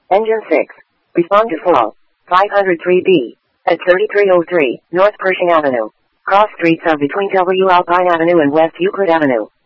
Engine 6. Respond to fall. 503B. At 3303 North Pershing Avenue. Cross streets are between W. Alpine Avenue and West Euclid Avenue.